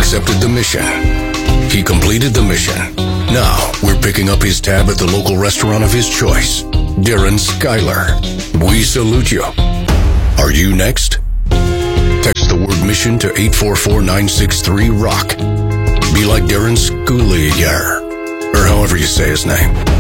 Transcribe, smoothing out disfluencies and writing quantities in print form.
accepted the mission. He completed the mission. Now, we're picking up his tab at the local restaurant of his choice. Darren Skyler. We salute you. Are you next? Text the word mission to 844-963-ROCK. Be like Darren Skyler, or however you say his name.